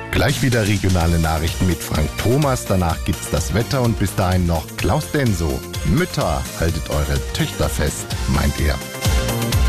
Gleich wieder regionale Nachrichten mit Frank Thomas. Danach gibt's das Wetter und bis dahin noch Klaus Denso. Mütter, haltet eure Töchter fest, meint er.